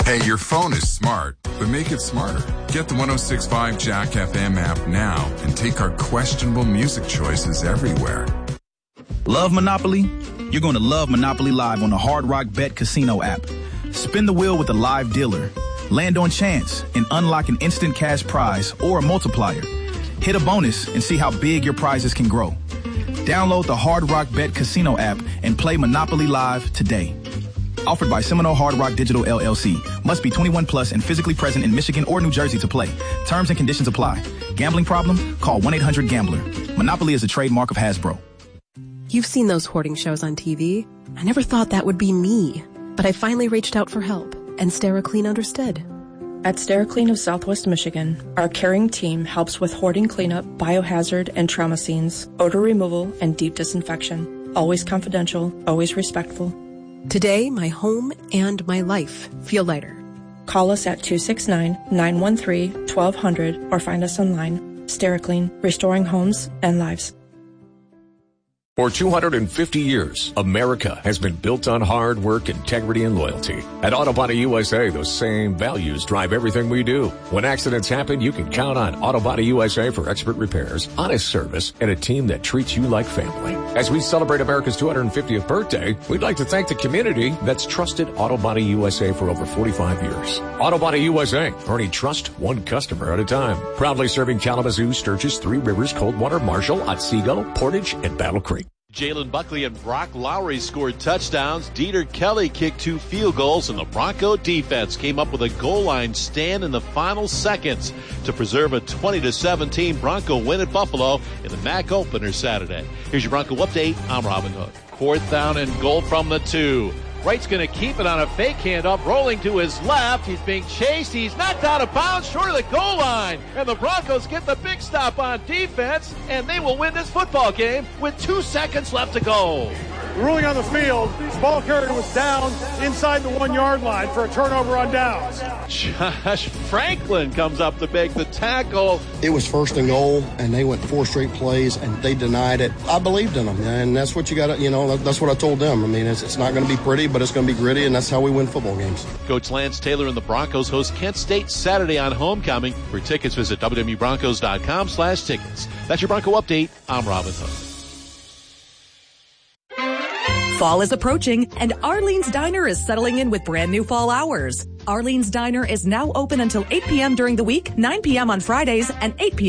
Hey, your phone is smart, but make it smarter. Get the 106.5 Jack FM app now and take our questionable music choices everywhere. Love Monopoly? You're going to love Monopoly Live on the Hard Rock Bet Casino app. Spin the wheel with a live dealer. Land on chance and unlock an instant cash prize or a multiplier. Hit a bonus and see how big your prizes can grow. Download the Hard Rock Bet Casino app and play Monopoly Live today. Offered by Seminole Hard Rock Digital LLC. Must be 21 plus and physically present in Michigan or New Jersey to play. Terms and conditions apply. Gambling problem? Call 1-800-GAMBLER. Monopoly is a trademark of Hasbro. You've seen those hoarding shows on TV. I never thought that would be me. But I finally reached out for help, and SteriClean understood. At SteriClean of Southwest Michigan, our caring team helps with hoarding cleanup, biohazard and trauma scenes, odor removal, and deep disinfection. Always confidential, always respectful. Today, my home and my life feel lighter. Call us at 269-913-1200 or find us online. SteriClean, restoring homes and lives. For 250 years, America has been built on hard work, integrity, and loyalty. At Auto Body USA, those same values drive everything we do. When accidents happen, you can count on Auto Body USA for expert repairs, honest service, and a team that treats you like family. As we celebrate America's 250th birthday, we'd like to thank the community that's trusted Auto Body USA for over 45 years. Auto Body USA, earning trust one customer at a time. Proudly serving Kalamazoo, Sturgis, Three Rivers, Coldwater, Marshall, Otsego, Portage, and Battle Creek. Jalen Buckley and Brock Lowry scored touchdowns. Dieter Kelly kicked 2 field goals, and the Bronco defense came up with a goal line stand in the final seconds to preserve a 20-17 Bronco win at Buffalo in the MAC opener Saturday. Here's your Bronco update. I'm Robin Hood. 4th down and goal from the 2. Wright's going to keep it on a fake handoff, rolling to his left. He's being chased. He's knocked out of bounds short of the goal line. And the Broncos get the big stop on defense, and they will win this football game with 2 seconds left to go. Ruling on the field, the ball carrier was down inside the 1 yard line for a turnover on downs. Josh Franklin comes up to make the tackle. It was 1st and goal, and they went 4 straight plays, and they denied it. I believed in them, and that's what you got to, that's what I told them. I mean, it's not going to be pretty, but it's going to be gritty, and that's how we win football games. Coach Lance Taylor and the Broncos host Kent State Saturday on homecoming. For tickets, visit www.broncos.com/tickets. That's your Bronco update. I'm Robin Hood. Fall is approaching, and Arlene's Diner is settling in with brand new fall hours. Arlene's Diner is now open until 8 p.m. during the week, 9 p.m. on Fridays, and 8 p.m.